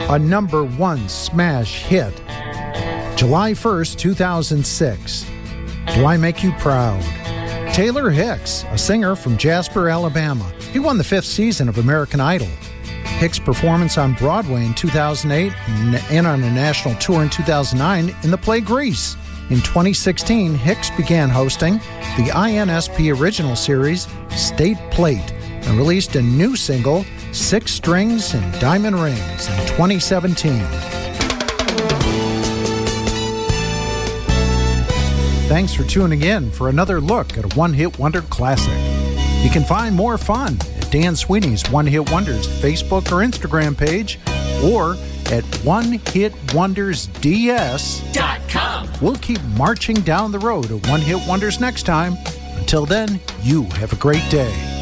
a number one smash hit. July 1st, 2006. Do I Make You Proud? Taylor Hicks, a singer from Jasper, Alabama. He won the 5th season of American Idol. Hicks' performance on Broadway in 2008 and on a national tour in 2009 in the play Grease. In 2016, Hicks began hosting the INSP original series State Plate and released a new single, Six Strings and Diamond Rings, in 2017. Thanks for tuning in for another look at a one-hit wonder classic. You can find more fun at Dan Sweeney's One Hit Wonders Facebook or Instagram page, or at onehitwondersds.com. We'll keep marching down the road of One Hit Wonders next time. Until then, you have a great day.